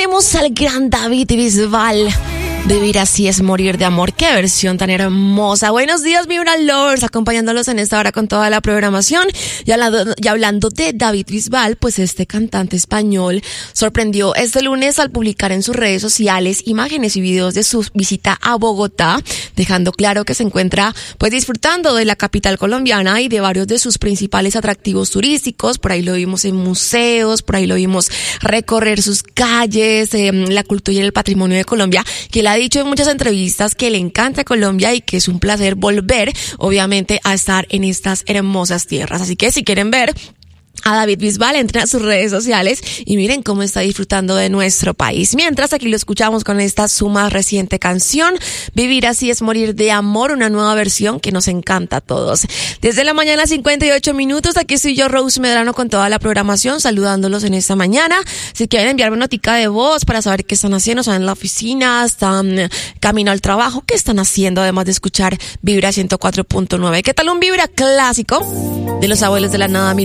tenemos al gran David Bisbal. Vivir así es morir de amor. Qué versión tan hermosa. Buenos días, Vibra Lovers, acompañándolos en esta hora con toda la programación. Y hablando de David Bisbal, pues este cantante español sorprendió este lunes al publicar en sus redes sociales imágenes y videos de su visita a Bogotá, dejando claro que se encuentra pues disfrutando de la capital colombiana y de varios de sus principales atractivos turísticos. Por ahí lo vimos en museos, por ahí lo vimos recorrer sus calles, la cultura y el patrimonio de Colombia, que la ha dicho en muchas entrevistas que le encanta Colombia y que es un placer volver, obviamente, a estar en estas hermosas tierras. Así que si quieren ver a David Bisbal, entren a sus redes sociales y miren cómo está disfrutando de nuestro país. Mientras, aquí lo escuchamos con esta su más reciente canción, Vivir así es morir de amor, una nueva versión que nos encanta a todos. Desde la mañana, 58 minutos, aquí estoy yo, Rose Medrano, con toda la programación, saludándolos en esta mañana. Si quieren enviarme una notica de voz para saber qué están haciendo, están en la oficina, están camino al trabajo, qué están haciendo, además de escuchar Vibra 104.9. ¿Qué tal un Vibra clásico de los abuelos de la nada?